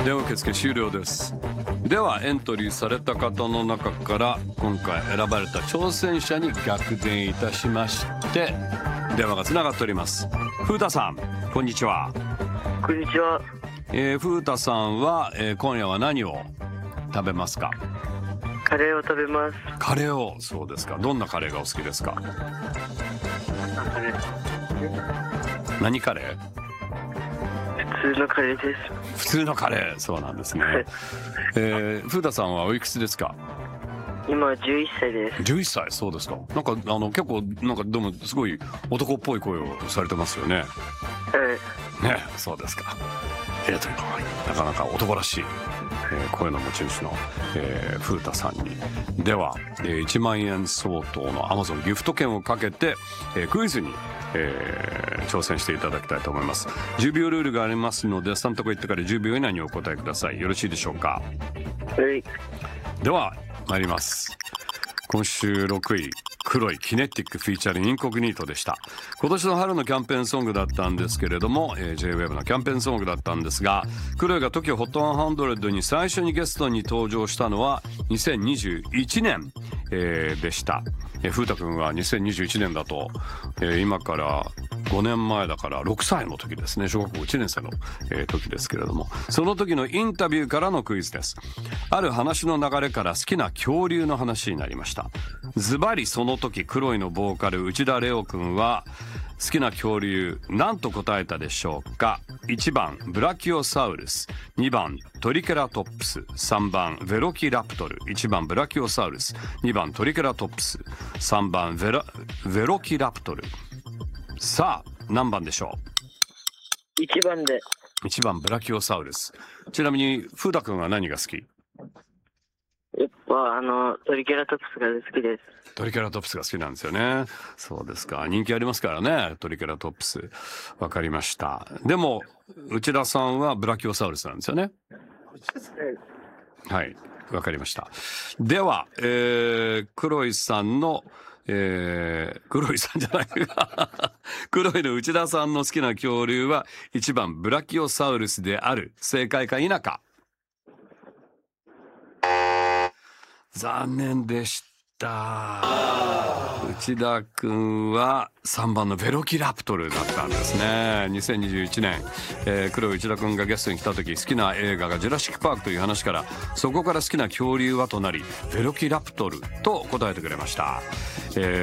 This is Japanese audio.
電話受付終了です。ではエントリーされた方の中から今回選ばれた挑戦者に逆転いたしまして電話がつながっております。風太さん、こんにちは。 こんにちは。 風太さんは、今夜は何を食べますか？ カレーを食べます。 カレーを。そうですか。どんなカレーがお好きですか？何カレー？ 普通のカレーです。 普通のカレー。そうなんですね。風太さんはおいくつですか？ 今11歳です。 11歳。そうですか。なんか結構なんかでもすごい男っぽい声をされてますよね。ね、そうですか。なかなか男らしい、声の持ち主の、風太さんにでは、1万円相当の Amazon ギフト券をかけて、クイズに、挑戦していただきたいと思います。10秒ルールがありますので3とこ言ってから10秒以内にお答えください。よろしいでしょうか？ はい。 では参ります。今週6位、黒いキネティックフィーチャリングインコグニートでした。今年の春のキャンペーンソングだったんですけれども、J-WAVE のキャンペーンソングだったんですが、黒いが TOKIOHOT100 に最初にゲストに登場したのは2021年、でした。風太くんは2021年だと、今から5年前だから6歳の時ですね。小学校1年生の、時ですけれども、その時のインタビューからのクイズです。ある話の流れから好きな恐竜の話になりました。ズバリその時黒いのボーカル内田レオくんは好きな恐竜何と答えたでしょうか？ 1 番ブラキオサウルス、2番トリケラトプス、3番ヴェロキラプトル。1番ブラキオサウルス、2番トリケラトプス、3番ヴェロキラプトル。さあ何番でしょう 1番で。 1番ブラキオサウルス。ちなみに風太くんは何が好き？ やっぱトリケラトプスが好きです。 トリケラトプスが好きなんですよね。そうですか。人気ありますからね、トリケラトプス。わかりました。でも内田さんはブラキオサウルスなんですよね。はい、わかりました。では、黒井さんの、黒井さんじゃない黒井の内田さんの好きな恐竜は1番ブラキオサウルスである。正解か否か？残念でした。内田くんは3番のヴェロキラプトルだったんですね。2021年、黒い内田くんがゲストに来た時好きな映画がジュラシックパークという話からそこから好きな恐竜はとなりヴェロキラプトルと答えてくれました。